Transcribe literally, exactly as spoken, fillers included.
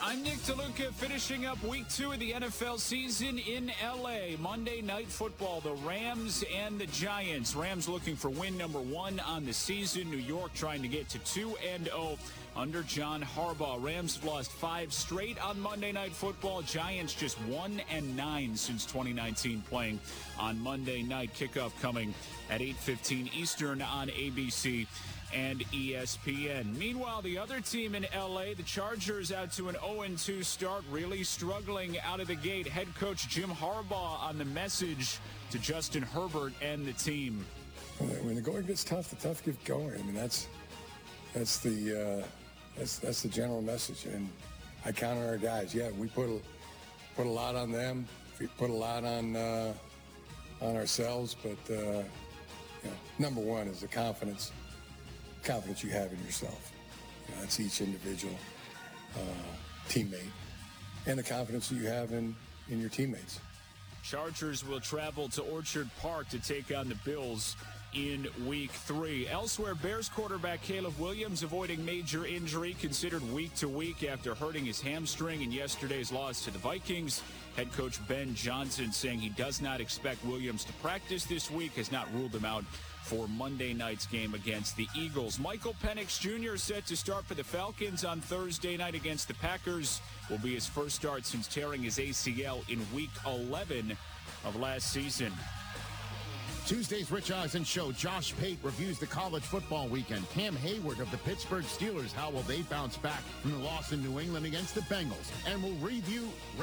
I'm Nick DeLuca, finishing up week two of the N F L season in L A. Monday Night Football, the Rams and the Giants. Rams looking for win number one on the season. New York trying to get to two and oh under John Harbaugh. Rams have lost five straight on Monday Night Football. Giants just one and nine since twenty nineteen, playing on Monday night. Kickoff coming at eight fifteen Eastern on A B C and E S P N. Meanwhile, the other team in L A, the Chargers, out to an oh and two start, really struggling out of the gate. Head coach Jim Harbaugh on the message to Justin Herbert and the team. When the going gets tough, the tough get going. I mean, that's that's the uh, that's that's the general message. And I count on our guys. Yeah, we put a, put a lot on them. We put a lot on uh, on ourselves. But uh, you know, number one is the confidence. confidence you have in yourself. You know, that's each individual uh, teammate. And the confidence that you have in, in your teammates. Chargers will travel to Orchard Park to take on the Bills in week three. Elsewhere, Bears quarterback Caleb Williams avoiding major injury, considered week to week after hurting his hamstring in yesterday's loss to the Vikings. Head coach Ben Johnson saying he does not expect Williams to practice this week, has not ruled him out for Monday night's game against the Eagles. Michael Penix Junior set to start for the Falcons on Thursday night against the Packers. Will be his first start since tearing his A C L in week eleven of last season. Tuesday's Rich Eisen show, Josh Pate reviews the college football weekend. Cam Hayward of the Pittsburgh Steelers, how will they bounce back from the loss in New England against the Bengals? And we'll review